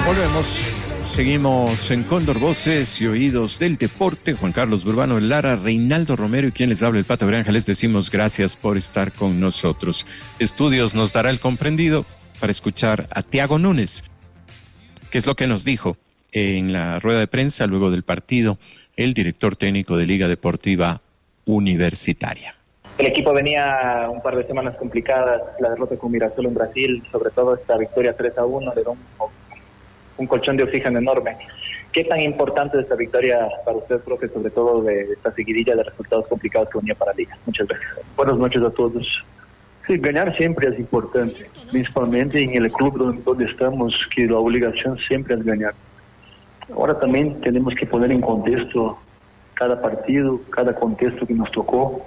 Volvemos. Seguimos en Cóndor Voces y Oídos del Deporte. Juan Carlos Burbano Lara, Reinaldo Romero y quien les habla, el Pato Granja. Les decimos gracias por estar con nosotros. Estudios nos dará el comprendido para escuchar a Thiago Núñez, que es lo que nos dijo en la rueda de prensa luego del partido el director técnico de Liga Deportiva Universitaria. El equipo venía un par de semanas complicadas, la derrota con Mirassol en Brasil, sobre todo esta victoria 3-1, le da un colchón de oxígeno enorme. ¿Qué tan importante es esta victoria para usted, profe, sobre todo de esta seguidilla de resultados complicados que venía para la Liga? Muchas gracias. Buenas noches a todos. Sí, ganar siempre es importante, principalmente en el club donde estamos, que la obligación siempre es ganar. Ahora también tenemos que poner en contexto cada partido, cada contexto que nos tocó.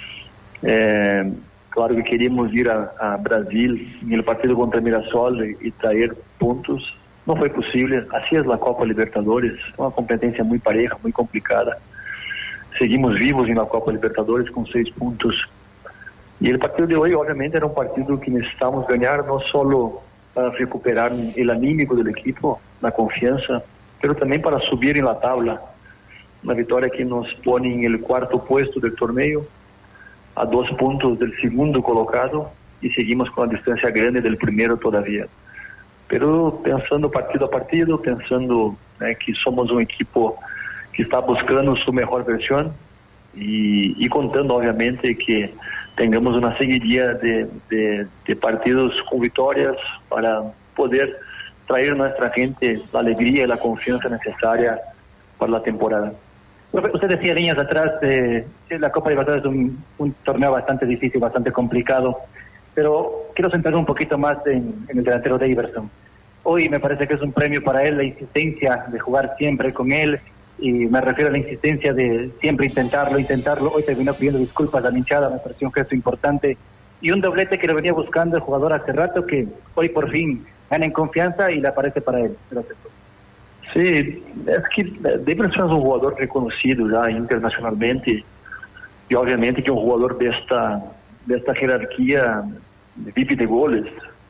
Claro que queríamos ir a Brasil en el partido contra Mirassol y traer puntos. No fue posible. Así es la Copa Libertadores, una competencia muy pareja, muy complicada. Seguimos vivos en la Copa Libertadores con 6 puntos. Y el partido de hoy obviamente era un partido que necesitamos ganar, no solo para recuperar el anímico del equipo, la confianza, pero también para subir en la tabla. Una victoria que nos pone en el 4º puesto del torneo, a 2 puntos del segundo colocado, y seguimos con la distancia grande del primero todavía. Pero pensando partido a partido, pensando que somos un equipo que está buscando su mejor versión y contando obviamente que tengamos una seguidilla de partidos con victorias para poder traer a nuestra gente la alegría y la confianza necesaria para la temporada. Usted decía líneas atrás, la Copa Libertadores es un torneo bastante difícil, bastante complicado, pero quiero centrar un poquito más en el delantero de Iverson. Hoy me parece que es un premio para él la insistencia de jugar siempre con él, y me refiero a la insistencia de siempre intentarlo. Hoy terminó pidiendo disculpas a la hinchada, me pareció un gesto importante, y un doblete que lo venía buscando el jugador hace rato, que hoy por fin gana en confianza y le aparece para él. Gracias. Sí, es que Davidson es un jugador reconocido ya internacionalmente, y obviamente que es un jugador de esta jerarquía vive de goles,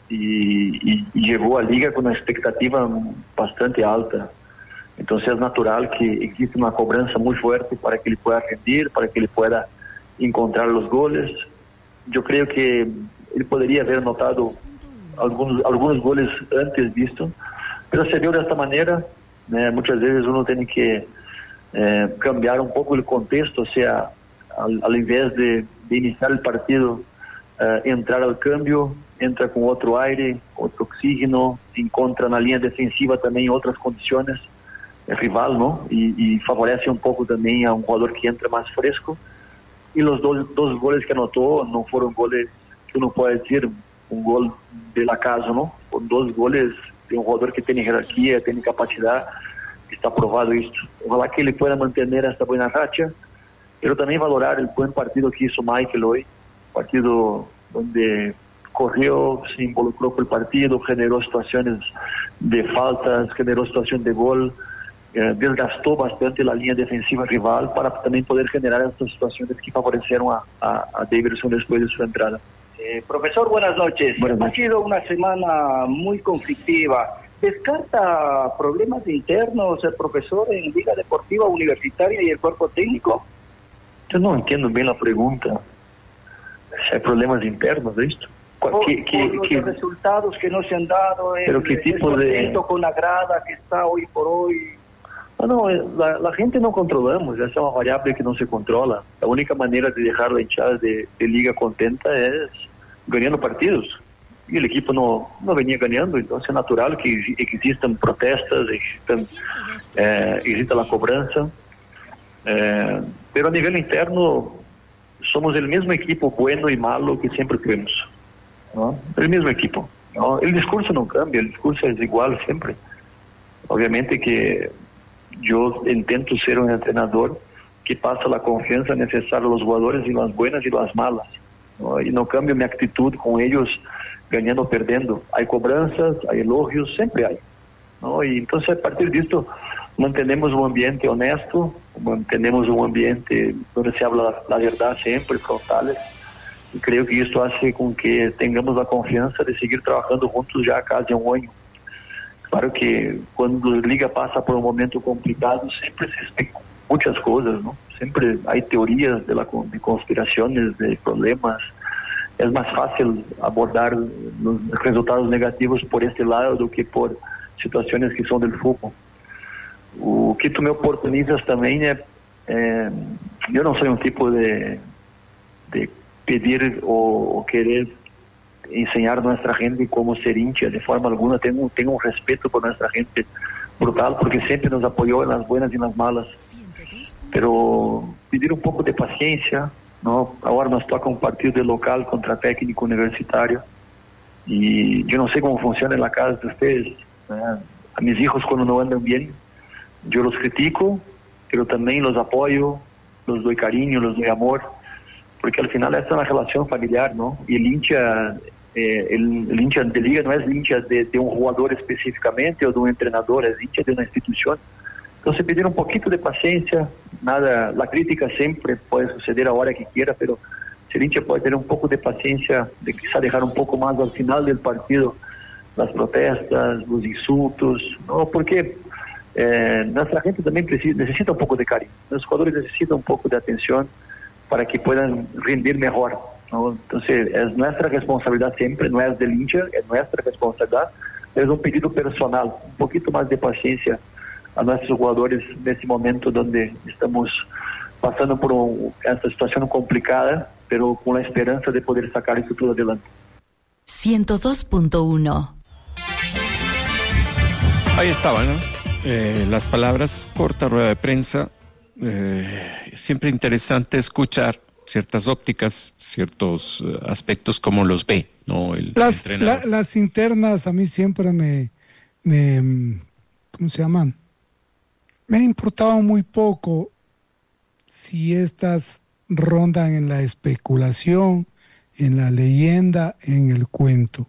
y llegó a Liga con una expectativa bastante alta. Entonces es natural que existe una cobranza muy fuerte para que él pueda rendir, para que él pueda encontrar los goles. Yo creo que él podría haber notado algunos goles antes visto, pero se vio de esta manera. Muchas veces uno tiene que cambiar un poco el contexto, o sea, al invés de iniciar el partido, entrar al cambio, entra con otro aire, otro oxígeno, encontra en la línea defensiva también otras condiciones, el rival, ¿no? Y favorece un poco también a un jugador que entra más fresco. Y los dos goles que anotó no fueron goles que uno puede decir un gol del acaso, ¿no? Fueron 2 goles de un jugador que tiene jerarquía, tiene capacidad, está probado esto. Ojalá que ele pueda mantener esta buena racha, pero también valorar el buen partido que hizo Michael hoy, partido donde corrió, se involucró con el partido, generó situaciones de faltas, generó situación de gol, desgastó bastante la línea defensiva rival para también poder generar estas situaciones que favorecieron a Davidson después de su entrada. Profesor, buenas noches. Ha sido una semana muy conflictiva. ¿Descarta problemas internos el profesor en Liga Deportiva Universitaria y el cuerpo técnico? Yo no entiendo bien la pregunta. Si hay problemas internos de esto. Los resultados que no se han dado, pero qué tipo de con la grada que está hoy por hoy. No, la gente no controlamos, esa es una variable que no se controla. La única manera de dejar la hinchada de Liga contenta es ganando partidos. Y el equipo no venía ganando, entonces es natural que existan protestas, exista la cobranza. Pero a nivel interno, somos el mismo equipo bueno y malo que siempre tuvimos, ¿no? El mismo equipo, ¿no? El discurso no cambia, el discurso es igual siempre. Obviamente que yo intento ser un entrenador que pasa la confianza necesaria a los jugadores en las buenas y las malas, ¿no? Y no cambio mi actitud con ellos ganando o perdendo. Hay cobranzas, hay elogios, siempre hay, ¿no? Y entonces a partir de esto mantenemos un ambiente honesto, mantenemos un ambiente donde se habla la verdad siempre, frontales, y creo que esto hace con que tengamos la confianza de seguir trabajando juntos ya casi un año. Claro que quando a liga passa por um momento complicado, sempre se especulam muitas coisas, não? Sempre há teorias de conspirações, de problemas. É mais fácil abordar os resultados negativos por esse lado do que por situações que são do futebol. O que tu me oportunizas também eu não sou um tipo de pedir ou querer enseñar a nuestra gente como ser hincha, de forma alguna. Tengo un respeto por nuestra gente brutal, porque siempre nos apoyó en las buenas y en las malas, pero pedir un poco de paciencia, ¿no? Ahora nos toca un partido de local contra técnico universitario, y yo no sé cómo funciona en la casa de ustedes, ¿eh? A mis hijos cuando no andan bien, yo los critico, pero también los apoyo, los doy cariño, los doy amor, porque al final esta es una relación familiar, ¿no? Y el hincha hincha de liga no es hincha de un jugador específicamente o de un entrenador, es hincha de una institución. Entonces pedir un poquito de paciencia, nada, la crítica siempre puede suceder a hora que quiera, pero si el hincha puede tener un poco de paciencia, de quizá dejar un poco más al final del partido las protestas, los insultos, ¿no? Porque nuestra gente también necesita un poco de cariño, los jugadores necesitan un poco de atención para que puedan rendir mejor, ¿no? Entonces es nuestra responsabilidad siempre, no es del hincha, es nuestra responsabilidad, es un pedido personal, un poquito más de paciencia a nuestros jugadores nesse momento donde estamos pasando por esta situación complicada, pero con la esperanza de poder sacar esto todo adelante. 102.1. Ahí estaban, ¿no? Las palabras, corta rueda de prensa. Siempre interesante escuchar ciertas ópticas, ciertos aspectos, como los ve, ¿no? Las internas a mí siempre me ¿cómo se llaman? Me ha importado muy poco si estas rondan en la especulación, en la leyenda, en el cuento.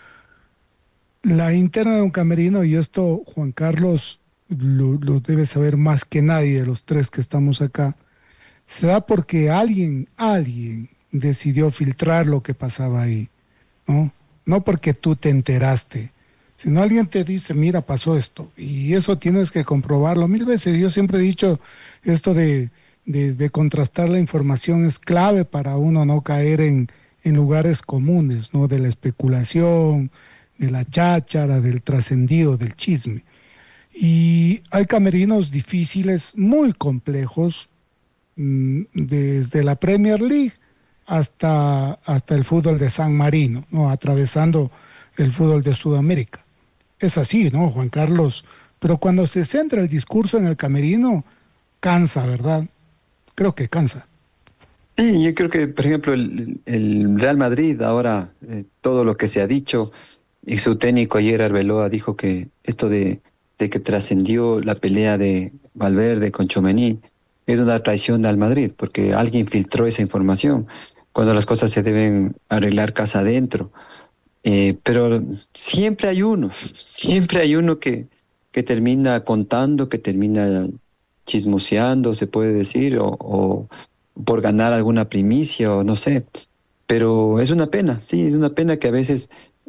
La interna de un camerino, y esto Juan Carlos lo debe saber más que nadie de los tres que estamos acá, se da porque alguien decidió filtrar lo que pasaba ahí, ¿no? No porque tú te enteraste, sino alguien te dice, mira, pasó esto, y eso tienes que comprobarlo 1000 veces. Yo siempre he dicho esto de contrastar la información es clave para uno no caer en lugares comunes, ¿no? De la especulación, de la cháchara, del trascendido, del chisme. Y hay camerinos difíciles, muy complejos, desde la Premier League hasta el fútbol de San Marino, ¿no? Atravesando el fútbol de Sudamérica. Es así, ¿no, Juan Carlos? Pero cuando se centra el discurso en el camerino, cansa, ¿verdad? Creo que cansa. Sí, yo creo que, por ejemplo, el Real Madrid ahora, todo lo que se ha dicho, y su técnico ayer, Arbeloa, dijo que esto de que trascendió la pelea de Valverde con Tchouaméni es una traición al Madrid, porque alguien filtró esa información, cuando las cosas se deben arreglar casa adentro. Pero siempre hay uno que termina contando, que termina chismoseando, se puede decir, o por ganar alguna primicia, o no sé. Pero es una pena, sí, es una pena que a veces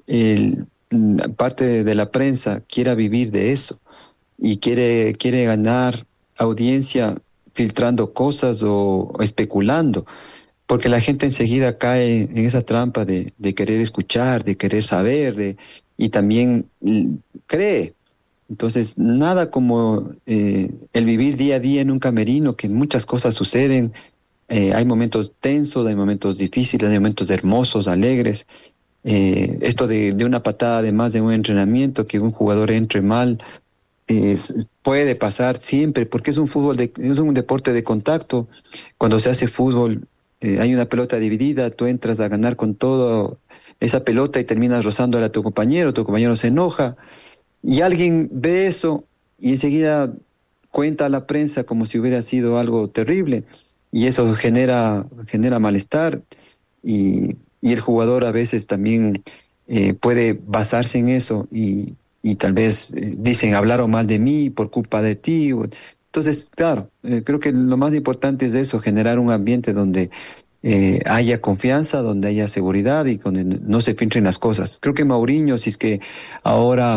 parte de la prensa quiera vivir de eso y quiere ganar audiencia filtrando cosas o especulando, porque la gente enseguida cae en esa trampa de querer escuchar, de querer saber, y también cree. Entonces, nada como el vivir día a día en un camerino, que muchas cosas suceden. Hay momentos tensos, hay momentos difíciles, hay momentos hermosos, alegres. Esto de una patada además de un entrenamiento, que un jugador entre mal, puede pasar siempre, porque es un deporte de contacto. Cuando se hace fútbol, hay una pelota dividida, tú entras a ganar con todo esa pelota y terminas rozándole a tu compañero se enoja, y alguien ve eso y enseguida cuenta a la prensa como si hubiera sido algo terrible, y eso genera malestar, y el jugador a veces también puede basarse en eso, y tal vez dicen, hablaron mal de mí por culpa de ti. Entonces, claro, creo que lo más importante es eso, generar un ambiente donde haya confianza, donde haya seguridad y donde no se filtren las cosas. Creo que Mourinho, si es que ahora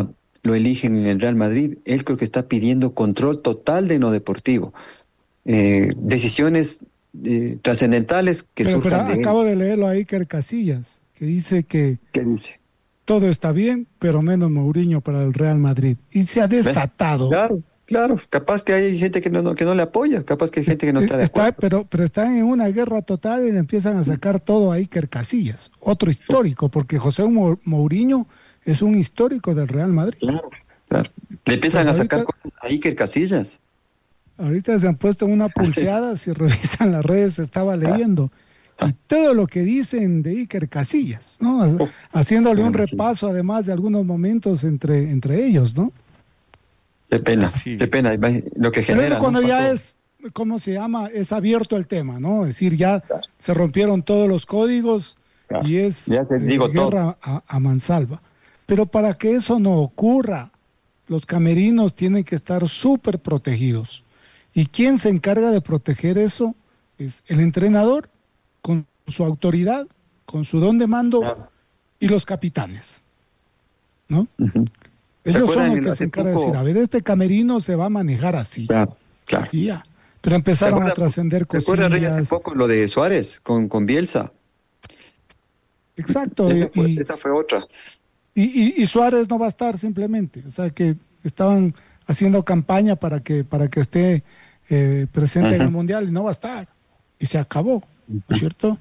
lo eligen en el Real Madrid, él creo que está pidiendo control total de lo deportivo. Decisiones trascendentales que pero surjan de él. acabo de leerlo a Iker Casillas, que dice que ¿Qué dice? todo está bien, pero menos Mourinho para el Real Madrid. Y se ha desatado. Claro, capaz que hay gente que no le apoya, capaz que hay gente que no está de acuerdo. Pero están en una guerra total y le empiezan a sacar todo a Iker Casillas, otro histórico, porque José Mourinho es un histórico del Real Madrid. Claro. Le empiezan Pues a sacar cosas a Iker Casillas. Ahorita se han puesto en una pulseada, si revisan las redes, estaba leyendo, y todo lo que dicen de Iker Casillas, ¿no? Haciéndole un repaso, además de algunos momentos entre ellos, ¿no? Qué pena lo que genera. Pero cuando ¿no? ya es, ¿cómo se llama? Es abierto el tema, ¿no? Es decir, ya se rompieron todos los códigos y es guerra a mansalva. Pero para que eso no ocurra, los camerinos tienen que estar súper protegidos. ¿Y quién se encarga de proteger eso? Es el entrenador, con su autoridad, con su don de mando, y los capitanes, ¿no? Uh-huh. Ellos son los que se encargan de decir, a ver, este camerino se va a manejar así. Claro. Y ya. Pero empezaron a trascender cosillas. ¿Te acuerdas, Rey, hace poco lo de Suárez con Bielsa? Exacto. Esa fue otra. Y Suárez no va a estar simplemente. O sea, que estaban haciendo campaña para que esté presente en el Mundial y no va a estar. Y se acabó, ¿no es cierto?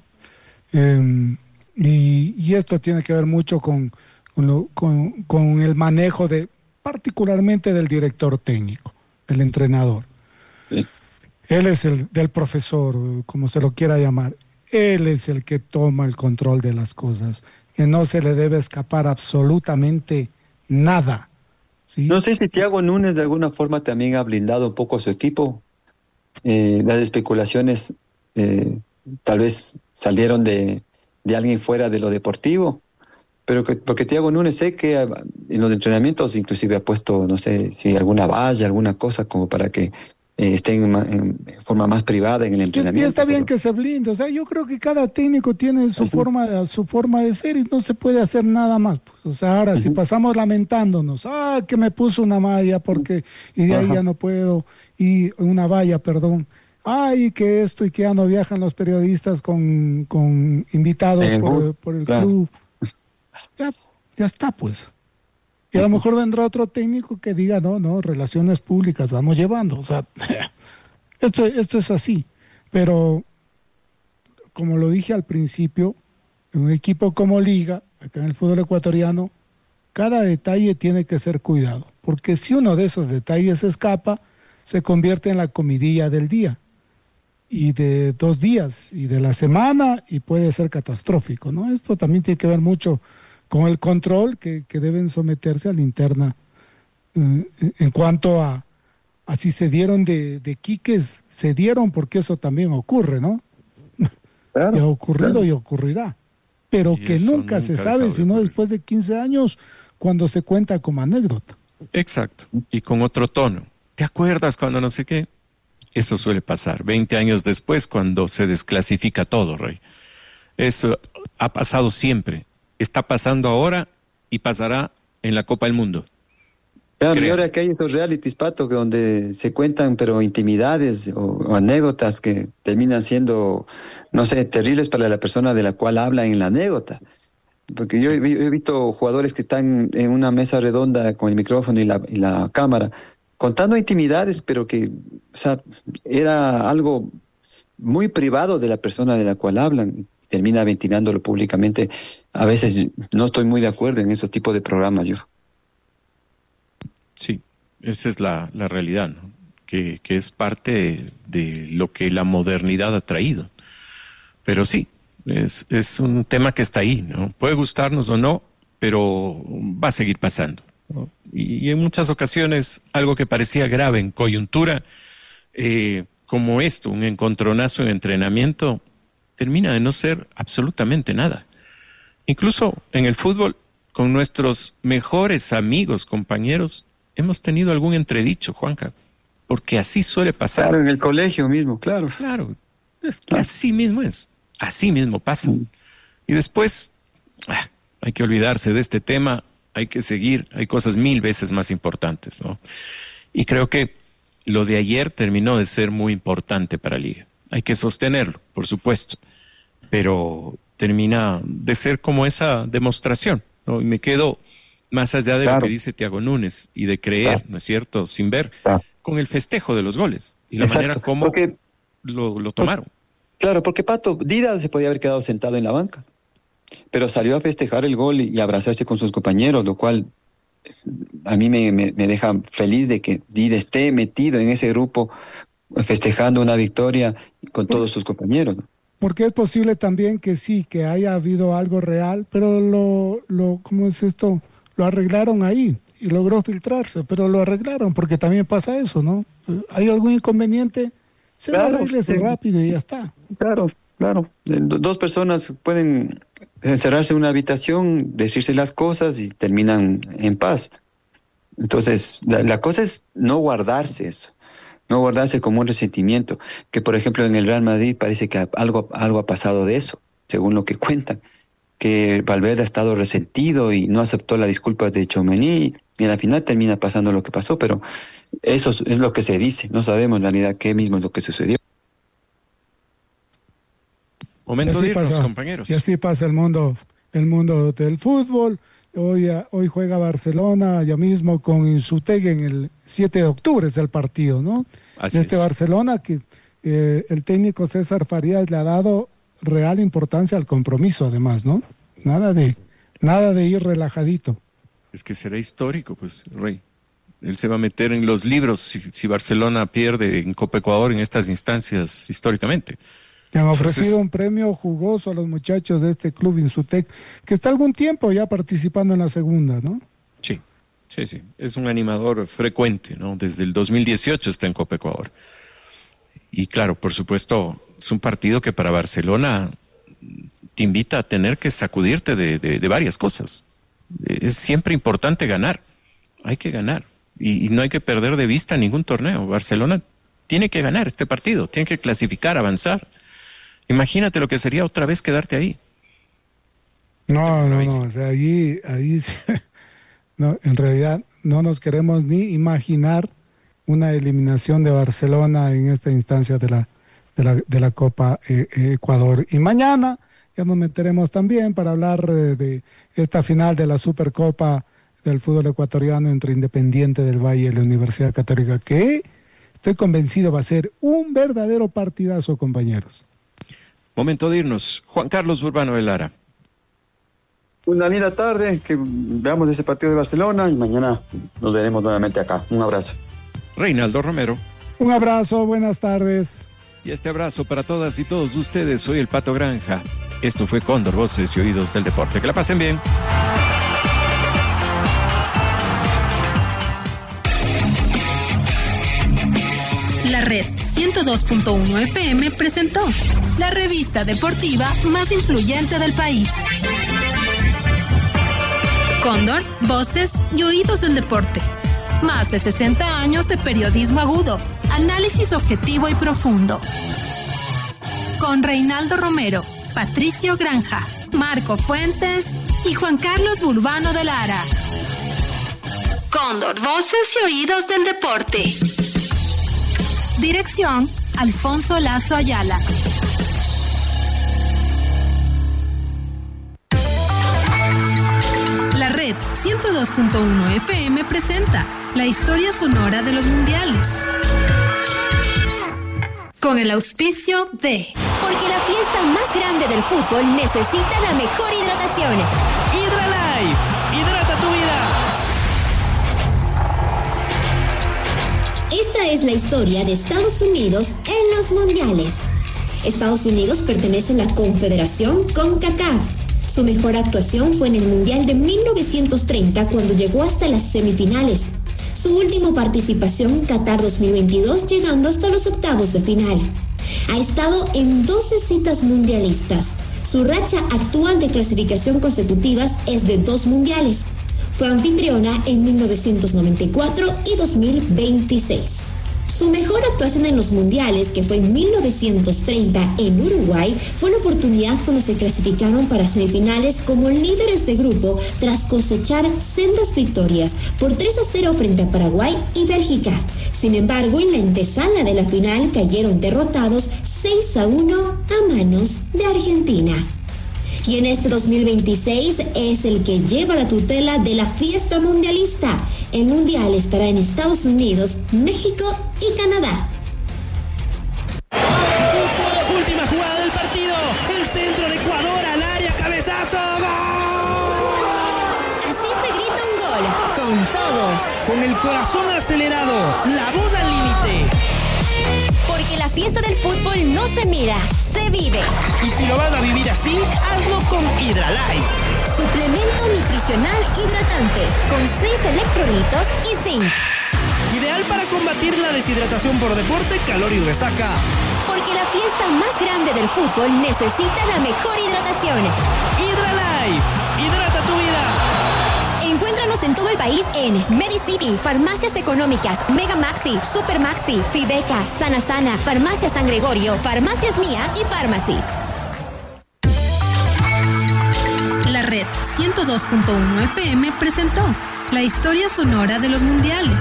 Y esto tiene que ver mucho con el manejo particularmente del director técnico, del entrenador. Sí. Él es el del profesor, como se lo quiera llamar. Él es el que toma el control de las cosas, que no se le debe escapar absolutamente nada. ¿Sí? No sé si Thiago Núñez de alguna forma también ha blindado un poco a su equipo. Las especulaciones tal vez salieron de alguien fuera de lo deportivo. Pero porque Thiago Núñez sé que en los entrenamientos inclusive ha puesto, no sé, si alguna valla, alguna cosa como para que estén en forma más privada en el entrenamiento. Y está bien que se blinde, o sea, yo creo que cada técnico tiene su forma de ser y no se puede hacer nada más. Pues. O sea, ahora si pasamos lamentándonos, que me puso una malla porque y de ahí ya no puedo, y una valla, perdón. Y que esto y que ya no viajan los periodistas con invitados por el club. Ya está, pues. Y a lo mejor vendrá otro técnico que diga, no, relaciones públicas, vamos llevando. O sea, esto es así. Pero, como lo dije al principio, en un equipo como Liga, acá en el fútbol ecuatoriano, cada detalle tiene que ser cuidado. Porque si uno de esos detalles se escapa, se convierte en la comidilla del día. Y de 2 días, y de la semana, y puede ser catastrófico, ¿no? Esto también tiene que ver mucho con el control que deben someterse a la interna en cuanto a si se dieron de quiques, se dieron porque eso también ocurre, ¿no? Claro, y ha ocurrido y ocurrirá. Pero que nunca se sabe, sino después de 15 años, cuando se cuenta como anécdota. Exacto, y con otro tono. ¿Te acuerdas cuando no sé qué? Eso suele pasar 20 años después cuando se desclasifica todo, Rey. Eso ha pasado siempre. Está pasando ahora y pasará en la Copa del Mundo. Claro, y ahora que hay esos realities, Pato, donde se cuentan pero intimidades o anécdotas que terminan siendo, no sé, terribles para la persona de la cual habla en la anécdota. Porque yo he visto jugadores que están en una mesa redonda con el micrófono y la cámara, contando intimidades, pero que, o sea, era algo muy privado de la persona de la cual hablan. Termina ventilándolo públicamente. A veces no estoy muy de acuerdo en esos tipos de programas yo. Sí, esa es la realidad, ¿no? Que es parte de lo que la modernidad ha traído. Pero sí, es un tema que está ahí, ¿no? Puede gustarnos o no, pero va a seguir pasando, ¿no? Y en muchas ocasiones algo que parecía grave en coyuntura, como esto, un encontronazo en entrenamiento, termina de no ser absolutamente nada. Incluso en el fútbol, con nuestros mejores amigos, compañeros, hemos tenido algún entredicho, Juanca, porque así suele pasar. Claro, en el colegio mismo, claro. Claro, es que así mismo pasa. Y después hay que olvidarse de este tema hay que seguir, hay cosas 1000 veces más importantes, ¿no? Y creo que lo de ayer terminó de ser muy importante para Liga. Hay que sostenerlo, por supuesto, pero termina de ser como esa demostración, ¿no? Y me quedo, más allá de lo que dice Thiago Núñez y de creer, ¿no es cierto?, sin ver, con el festejo de los goles y la manera como lo tomaron. Claro, porque Pato, Dida se podía haber quedado sentado en la banca, pero salió a festejar el gol y abrazarse con sus compañeros, lo cual a mí me deja feliz de que Dida esté metido en ese grupo festejando una victoria con todos sus compañeros, ¿no? Porque es posible también que sí, que haya habido algo real, pero ¿cómo es esto? Lo arreglaron ahí y logró filtrarse, pero lo arreglaron, porque también pasa eso, ¿no? ¿Hay algún inconveniente? Lo arreglese rápido y ya está. Claro. Dos personas pueden encerrarse en una habitación, decirse las cosas y terminan en paz. Entonces, la cosa es no guardarse eso, no guardarse como un resentimiento, que por ejemplo en el Real Madrid parece que algo ha pasado de eso, según lo que cuentan, que Valverde ha estado resentido y no aceptó las disculpas de Tchouaméni, y en la final termina pasando lo que pasó, pero eso es lo que se dice, no sabemos en realidad qué mismo es lo que sucedió. Momento de irnos, compañeros. Y así pasa el mundo del fútbol. Hoy juega Barcelona ya mismo con Insutegui en el 7 de octubre es el partido, ¿no? Así es. Barcelona que el técnico César Farías le ha dado real importancia al compromiso, además, ¿no? Nada de ir relajadito. Es que será histórico, pues, Rey. Él se va a meter en los libros si Barcelona pierde en Copa Ecuador en estas instancias históricamente. Le han ofrecido un premio jugoso a los muchachos de este club Insutegui, que está algún tiempo ya participando en la segunda, ¿no? Sí. Es un animador frecuente, ¿no? Desde el 2018 está en Copa Ecuador. Y claro, por supuesto, es un partido que para Barcelona te invita a tener que sacudirte de varias cosas. Es siempre importante ganar. Hay que ganar. Y no hay que perder de vista ningún torneo. Barcelona tiene que ganar este partido, tiene que clasificar, avanzar. Imagínate lo que sería otra vez quedarte ahí. No, o sea, ahí no, en realidad no nos queremos ni imaginar una eliminación de Barcelona en esta instancia de la Copa Ecuador. Y mañana ya nos meteremos también para hablar de esta final de la Supercopa del fútbol ecuatoriano entre Independiente del Valle y la Universidad Católica, que estoy convencido va a ser un verdadero partidazo, compañeros. Momento de irnos. Juan Carlos Urbano de Lara. Una linda tarde, que veamos ese partido de Barcelona y mañana nos veremos nuevamente acá. Un abrazo. Reinaldo Romero. Un abrazo, buenas tardes. Y este abrazo para todas y todos ustedes. Soy el Pato Granja. Esto fue Cóndor, Voces y Oídos del Deporte. Que la pasen bien. La Red 102.1 FM presentó la revista deportiva más influyente del país. Cóndor, Voces y Oídos del Deporte. Más de 60 años de periodismo agudo, análisis objetivo y profundo. Con Reinaldo Romero, Patricio Granja, Marco Fuentes y Juan Carlos Urbano de Lara. Cóndor, Voces y Oídos del Deporte. Dirección, Alfonso Lazo Ayala. La Red 102.1 FM presenta la historia sonora de los mundiales. Con el auspicio de... Porque la fiesta más grande del fútbol necesita la mejor hidratación. HidraLife, hidrata tu vida. Esta es la historia de Estados Unidos en los mundiales. Estados Unidos pertenece a la Confederación CONCACAF. Su mejor actuación fue en el Mundial de 1930, cuando llegó hasta las semifinales. Su última participación en Qatar 2022, llegando hasta los octavos de final. Ha estado en 12 citas mundialistas. Su racha actual de clasificación consecutivas es de 2 mundiales. Fue anfitriona en 1994 y 2026. Su mejor actuación en los mundiales, que fue en 1930 en Uruguay, fue la oportunidad cuando se clasificaron para semifinales como líderes de grupo tras cosechar sendas victorias por 3-0 frente a Paraguay y Bélgica. Sin embargo, en la antesala de la final cayeron derrotados 6-1 a manos de Argentina. Y en este 2026 es el que lleva la tutela de la fiesta mundialista. El mundial estará en Estados Unidos, México y Canadá. Última jugada del partido. El centro de Ecuador al área. Cabezazo. ¡Gol! Así se grita un gol. Con todo. Con el corazón acelerado. La voz al límite. Porque la fiesta del fútbol no se mira, se vive. Y si lo vas a vivir así, hazlo con Hidralight. Suplemento nutricional hidratante con 6 electrolitos y zinc. Ideal para combatir la deshidratación por deporte, calor y resaca. Porque la fiesta más grande del fútbol necesita la mejor hidratación. Hidralight. Hidrata tu vida. Encuéntranos en todo el país en Medicity, Farmacias Económicas, Mega Maxi, Super Maxi, Fibeca, Sana Sana, Farmacia San Gregorio, Farmacias Mía y Farmacis. La red 102.1 FM presentó la historia sonora de los mundiales.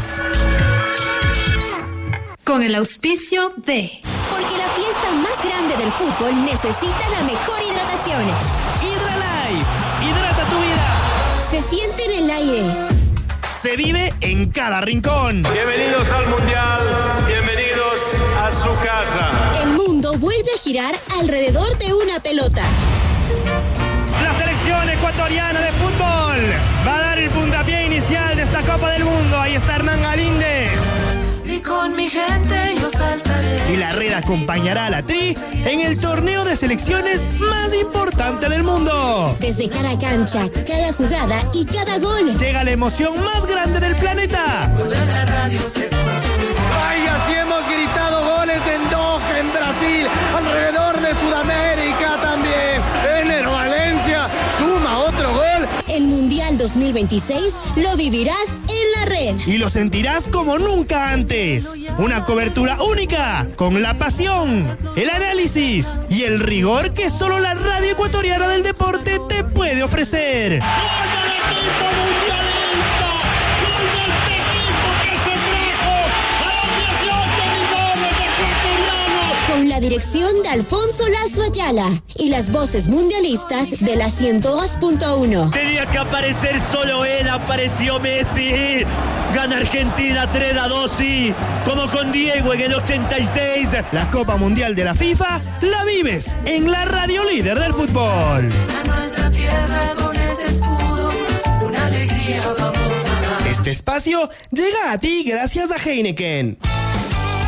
Con el auspicio de... Porque la fiesta más grande del fútbol necesita la mejor hidratación. Hidralight. Hidrata tu vida. Se siente en el aire. Se vive en cada rincón. Bienvenidos al Mundial, bienvenidos a su casa. El mundo vuelve a girar alrededor de una pelota. La selección ecuatoriana de fútbol va a dar el puntapié inicial de esta Copa del Mundo. Ahí está Hernán Galíndez. Y con mi gente yo saltaré. Y la red acompañará a la Tri en el torneo de selecciones más importante del mundo. Desde cada cancha, cada jugada y cada gol. Llega la emoción más grande del planeta. En la radio se escucha. ¡Ay, así hemos gritado goles en Doha, en Brasil, alrededor de Sudamérica también! Ener Valencia suma otro gol. El Mundial 2026 lo vivirás en la red. Y lo sentirás como nunca antes. Una cobertura única, con la pasión, el análisis y el rigor que solo la radio ecuatoriana del deporte te puede ofrecer. ¡Gol del equipo mundialista! ¡Gol de este equipo que se trajo a los 18 millones de ecuatorianos! Con la dirección de Alfonso Lazo Ayala y las voces mundialistas de la 102.1. Tenía que aparecer solo él, apareció Messi. Gana Argentina 3-2, sí, como con Diego en el 86. La Copa Mundial de la FIFA la vives en la radio líder del fútbol. A nuestra tierra con este escudo, una alegría vamos a dar. Este espacio llega a ti gracias a Heineken.